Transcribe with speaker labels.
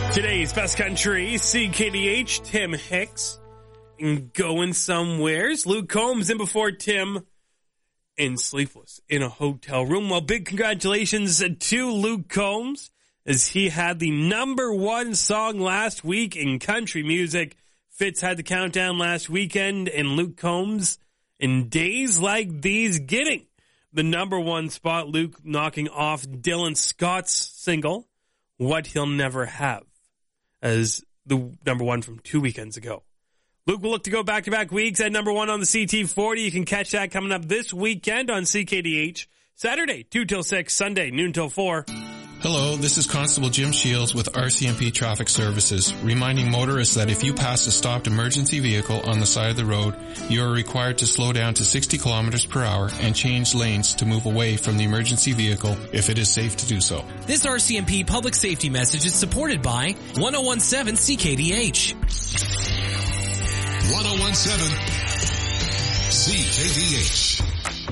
Speaker 1: Today's Best Country, CKDH, Tim Hicks, and Going Somewheres. Luke Combs in before Tim in Sleepless in a Hotel Room. Well, big congratulations to Luke Combs as he had the #1 song last week in country music. Fitz had the countdown last weekend, and Luke Combs, in days like these, getting the #1 spot. Luke knocking off Dylan Scott's single, What He'll Never Have, as the #1 from 2 weekends ago. Luke will look to go back-to-back weeks at #1 on the CT40. You can catch that coming up this weekend on CKDH. Saturday, 2 till 6, Sunday, noon till 4.
Speaker 2: Hello, this is Constable Jim Shields with RCMP Traffic Services, reminding motorists that if you pass a stopped emergency vehicle on the side of the road, you are required to slow down to 60 kilometers per hour and change lanes to move away from the emergency vehicle if it is safe to do so.
Speaker 3: This RCMP public safety message is supported by 1017 CKDH.
Speaker 4: 1017 CKDH.